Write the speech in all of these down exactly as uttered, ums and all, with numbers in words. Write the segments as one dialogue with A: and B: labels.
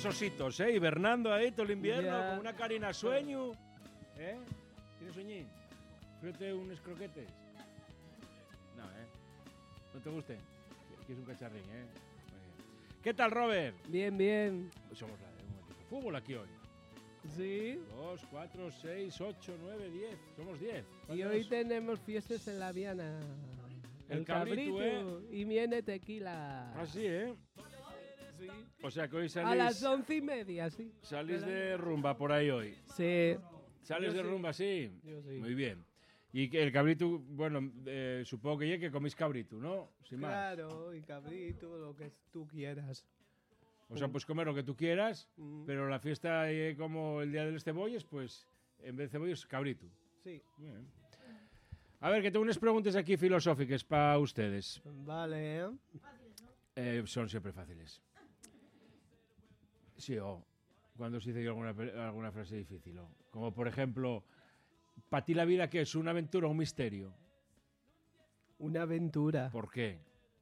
A: ositos, ¿eh? Hibernando ahí todo el invierno,
B: Ya.
A: con una carina sueño. ¿Eh? ¿Tienes sueñín? Fíjate unos croquetes. No, ¿eh? ¿No te gusten? Que es un cacharrín, ¿eh? Muy bien. ¿Qué tal, Robert?
B: Bien, bien.
A: Pues somos la de un equipo de fútbol aquí hoy.
B: Sí.
A: Dos, cuatro, seis, ocho, nueve, diez. Somos diez.
B: Y hoy tenemos fiestas en la Viana.
A: El cabrito, ¿eh?
B: Y viene tequila.
A: Así, ¿eh?
B: Sí.
A: O sea que hoy salís,
B: A las once y media, sí.
A: salís de rumba por ahí hoy.
B: Sí.
A: ¿Sales
B: Yo
A: de
B: sí.
A: rumba, sí?
B: Yo sí.
A: Muy bien. Y que el cabrito, bueno, eh, supongo que ya que comís cabrito, ¿no? Sin más.
B: Claro, y cabrito, lo que tú quieras.
A: O sea, pues comer lo que tú quieras,
B: Mm.
A: pero la fiesta eh, como el día de los cebolles, pues en vez de cebolles, cabrito.
B: Sí.
A: Bien. A ver, que tengo unas preguntas aquí filosóficas para ustedes.
B: Vale, ¿eh?
A: Eh, son siempre fáciles. Sí, o cuando se dice alguna, pe- alguna frase difícil. O, como por ejemplo, ¿para ti la vida qué es? ¿Una aventura o un misterio?
B: Una aventura.
A: ¿Por qué?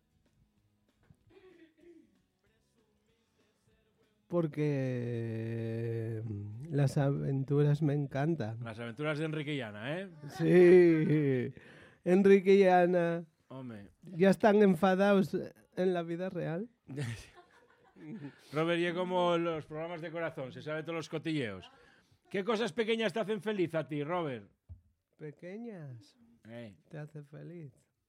B: Porque las aventuras me encantan.
A: Las aventuras de Enrique y Ana, ¿eh?
B: Sí. Enrique y Ana
A: Hombre.
B: ya están enfadados en la vida real.
A: Robert, y como los programas de corazón, se sabe todos los cotilleos. ¿Qué cosas pequeñas te hacen feliz a ti, Robert?
B: Pequeñas.
A: Eh,
B: Te hace feliz.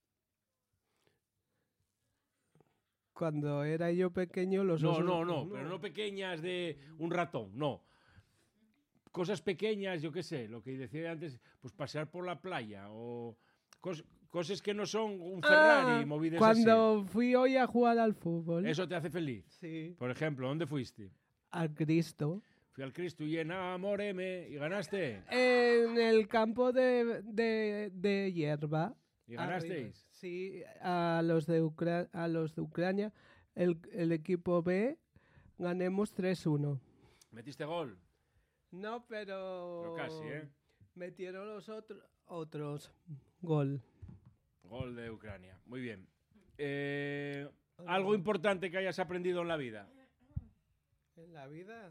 B: Cuando era yo pequeño, los
A: No,
B: osos-
A: no, no, pero no pequeñas de un ratón, no. Cosas pequeñas, yo qué sé, lo que decía antes, pues pasear por la playa o cos- cosas que no son un Ferrari,
B: Ah,
A: movidas
B: cuando fui hoy a jugar al fútbol.
A: así. Eso te hace feliz.
B: Sí.
A: Por ejemplo, ¿dónde fuiste?
B: Al Cristo.
A: Fui al Cristo y enamoréme y ganaste.
B: En el campo de, de, de hierba.
A: ¿Y
B: Arriba.
A: ganasteis?
B: Sí, a los de, Ucra- a los de Ucrania, el, el equipo B, ganemos tres uno.
A: ¿Metiste gol?
B: No, pero...
A: Pero casi, ¿eh?
B: Metieron los otros otros gol.
A: Gol de Ucrania. Muy bien. Eh, ¿Algo importante que hayas aprendido en la vida?
B: En la vida...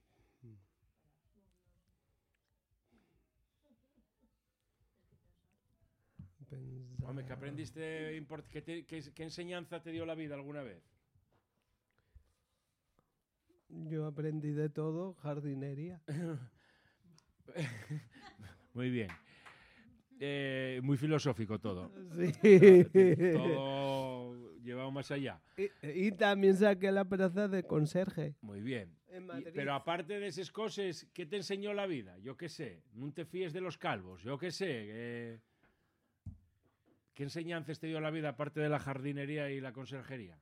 B: Pensar-
A: Hombre, ¿qué aprendiste? import- ¿Qué, te- qué- qué enseñanza te dio la vida alguna vez?
B: Yo aprendí de todo, jardinería.
A: Muy bien. Eh, muy filosófico todo.
B: Sí.
A: Todo llevado más allá.
B: Y, y también saqué la plaza de conserje.
A: Muy bien.
B: En
A: Y-
B: Madrid.
A: pero aparte de esas cosas, ¿qué te enseñó la vida? Yo qué sé. No te fíes de los calvos. Yo qué sé. eh, ¿Qué enseñanzas te dio la vida aparte de la jardinería y la conserjería?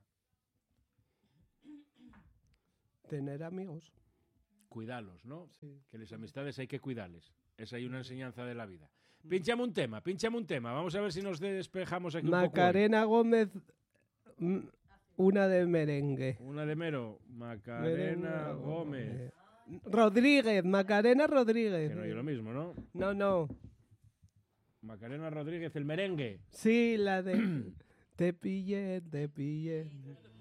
B: Tener amigos.
A: Cuidarlos, ¿no?
B: Sí.
A: Que las amistades hay que cuidarles. Esa hay una enseñanza de la vida. Pinchame un tema, pinchame un tema. Vamos a ver si nos despejamos aquí un poco.
B: Macarena Gómez, mm, una de merengue.
A: hoy. Una de mero. Macarena
B: Merengue
A: Gómez.
B: Rodríguez, Macarena Rodríguez.
A: Que no es lo mismo, ¿no?
B: No, no.
A: Macarena Rodríguez, el merengue.
B: Sí, la de Te pillé, te pillé.